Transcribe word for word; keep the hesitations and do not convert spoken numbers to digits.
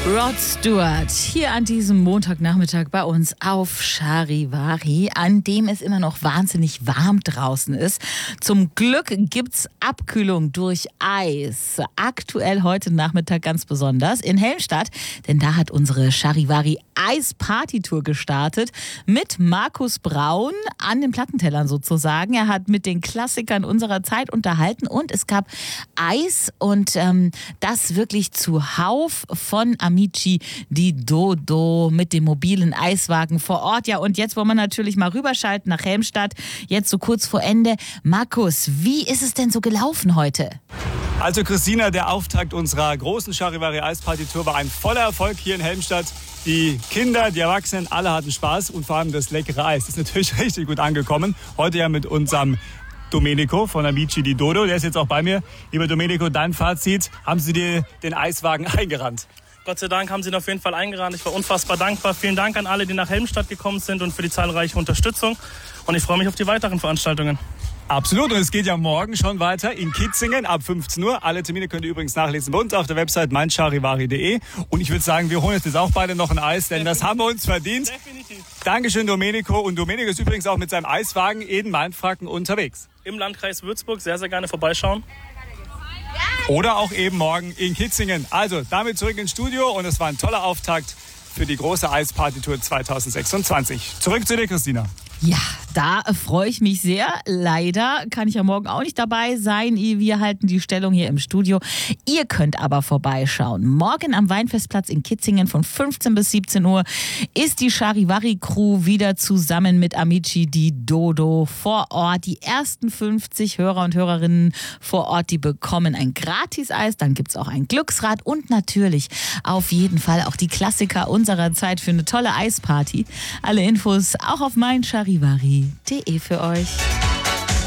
Rod Stewart hier an diesem Montagnachmittag bei uns auf Charivari, an dem es immer noch wahnsinnig warm draußen ist. Zum Glück gibt's Abkühlung durch Eis. Aktuell heute Nachmittag ganz besonders in Helmstadt, denn da hat unsere Charivari Eispartytour gestartet mit Markus Braun an den Plattentellern sozusagen. Er hat mit den Klassikern unserer Zeit unterhalten und es gab Eis und ähm, das wirklich zuhauf von Amici di Dodo mit dem mobilen Eiswagen vor Ort. Ja, und jetzt wollen wir natürlich mal rüberschalten nach Helmstadt, jetzt so kurz vor Ende. Markus, wie ist es denn so gelaufen heute? Also Christina, der Auftakt unserer großen Charivari Eisparty-Tour war ein voller Erfolg hier in Helmstadt. Die Kinder, die Erwachsenen, alle hatten Spaß und vor allem das leckere Eis ist natürlich richtig gut angekommen. Heute ja mit unserem Domenico von Amici di Dodo, der ist jetzt auch bei mir. Lieber Domenico, dein Fazit, haben Sie dir den Eiswagen eingerannt? Gott sei Dank haben Sie ihn auf jeden Fall eingerannt. Ich war unfassbar dankbar. Vielen Dank an alle, die nach Helmstadt gekommen sind und für die zahlreiche Unterstützung. Und ich freue mich auf die weiteren Veranstaltungen. Absolut, und es geht ja morgen schon weiter in Kitzingen ab fünfzehn Uhr. Alle Termine könnt ihr übrigens nachlesen bei uns auf der Website mein charivari punkt de. Und ich würde sagen, wir holen uns jetzt auch beide noch ein Eis, denn Definitiv. Das haben wir uns verdient. Definitiv. Dankeschön, Domenico. Und Domenico ist übrigens auch mit seinem Eiswagen in Mainfranken unterwegs. Im Landkreis Würzburg, sehr, sehr gerne vorbeischauen. Oder auch eben morgen in Kitzingen. Also, damit zurück ins Studio und es war ein toller Auftakt für die große Eisparty-Tour zwanzig sechsundzwanzig. Zurück zu dir, Christina. Ja, da freue ich mich sehr. Leider kann ich ja morgen auch nicht dabei sein. Wir halten die Stellung hier im Studio. Ihr könnt aber vorbeischauen. Morgen am Weinfestplatz in Kitzingen von fünfzehn bis siebzehn Uhr ist die Charivari-Crew wieder zusammen mit Amici di Dodo vor Ort. Die ersten fünfzig Hörer und Hörerinnen vor Ort, die bekommen ein Gratis-Eis. Dann gibt es auch ein Glücksrad und natürlich auf jeden Fall auch die Klassiker unserer Zeit für eine tolle Eisparty. Alle Infos auch auf mein charivari punkt de für euch.